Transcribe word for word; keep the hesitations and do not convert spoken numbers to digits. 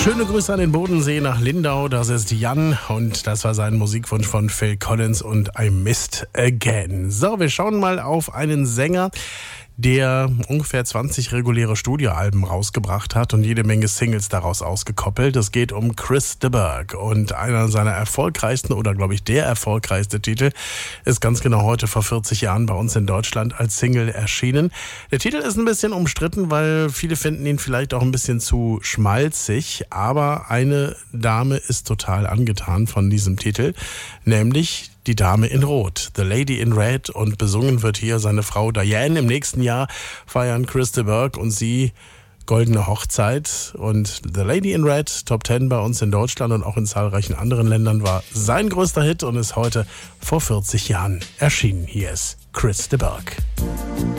Schöne Grüße an den Bodensee nach Lindau, das ist Jan und das war sein Musikwunsch von Phil Collins und I Missed Again. So, wir schauen mal auf einen Sänger, der ungefähr zwanzig reguläre Studioalben rausgebracht hat und jede Menge Singles daraus ausgekoppelt. Es geht um Chris de Burgh und einer seiner erfolgreichsten oder glaube ich der erfolgreichste Titel ist ganz genau heute vor vierzig Jahren bei uns in Deutschland als Single erschienen. Der Titel ist ein bisschen umstritten, weil viele finden ihn vielleicht auch ein bisschen zu schmalzig, aber eine Dame ist total angetan von diesem Titel, nämlich die Dame in Rot, The Lady in Red, und besungen wird hier seine Frau Diane. Im nächsten Jahr feiern Chris de Burgh und sie goldene Hochzeit und The Lady in Red, Top Ten bei uns in Deutschland und auch in zahlreichen anderen Ländern, war sein größter Hit und ist heute vor vierzig Jahren erschienen. Hier ist Chris de Burgh.